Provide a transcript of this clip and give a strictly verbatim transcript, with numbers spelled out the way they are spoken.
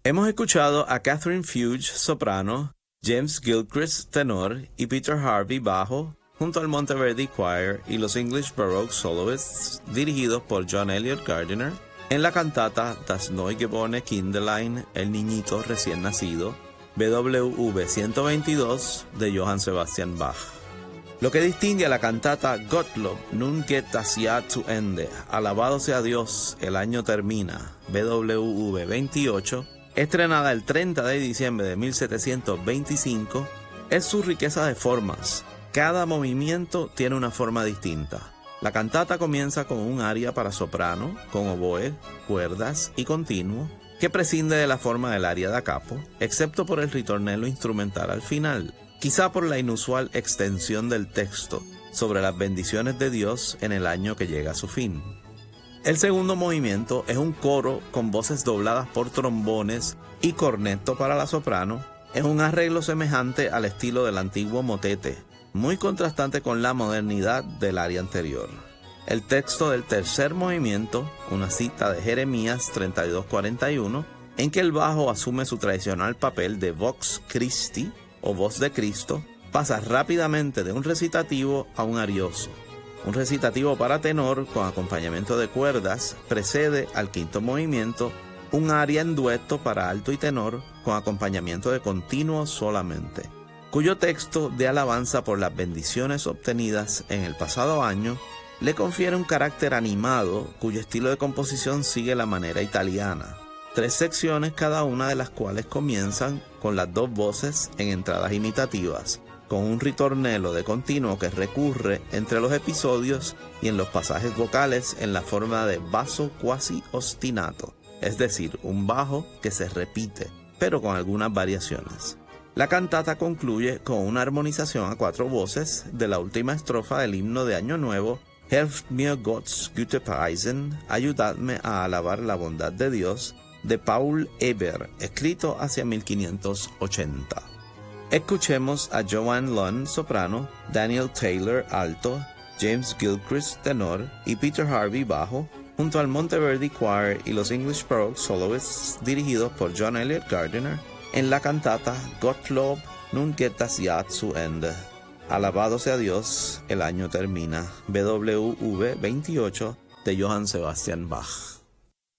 Hemos escuchado a Catherine Fuge, soprano, James Gilchrist, tenor, y Peter Harvey, bajo, junto al Monteverdi Choir y los English Baroque Soloists, dirigidos por John Eliot Gardiner, en la cantata Das Neugeborene Kindlein, El Niñito Recién Nacido, B W V ciento veintidós, de Johann Sebastian Bach. Lo que distingue a la cantata Gottlob nun geht das Jahr zu Ende, Alabado sea Dios, el año termina, B W V veintiocho, estrenada el treinta de diciembre de mil setecientos veinticinco, es su riqueza de formas. Cada movimiento tiene una forma distinta. La cantata comienza con un aria para soprano, con oboe, cuerdas y continuo, que prescinde de la forma del aria da capo, excepto por el ritornello instrumental al final, quizá por la inusual extensión del texto sobre las bendiciones de Dios en el año que llega a su fin. El segundo movimiento es un coro con voces dobladas por trombones y corneto para la soprano. Es un arreglo semejante al estilo del antiguo motete, muy contrastante con la modernidad del aria anterior. El texto del tercer movimiento, una cita de Jeremías treinta y dos cuarenta y uno, en que el bajo asume su tradicional papel de Vox Christi, o voz de Cristo, pasa rápidamente de un recitativo a un arioso. Un recitativo para tenor con acompañamiento de cuerdas precede al quinto movimiento, un aria en dueto para alto y tenor con acompañamiento de continuo solamente, cuyo texto de alabanza por las bendiciones obtenidas en el pasado año le confiere un carácter animado cuyo estilo de composición sigue la manera italiana. Tres secciones cada una de las cuales comienzan con las dos voces en entradas imitativas, con un ritornello de continuo que recurre entre los episodios y en los pasajes vocales en la forma de basso quasi ostinato, es decir, un bajo que se repite, pero con algunas variaciones. La cantata concluye con una armonización a cuatro voces de la última estrofa del himno de Año Nuevo, Helft mir Gottes Güte preisen, ayudadme a alabar la bondad de Dios, de Paul Eber, escrito hacia mil quinientos ochenta. Escuchemos a Joanne Lunn, soprano, Daniel Taylor, alto, James Gilchrist, tenor, y Peter Harvey, bajo, junto al Monteverdi Choir y los English Baroque Soloists, dirigidos por John Eliot Gardiner, en la cantata Gottlob nun geht das Jahr zu Ende. Alabado sea Dios, el año termina, B W V veintiocho, de Johann Sebastian Bach.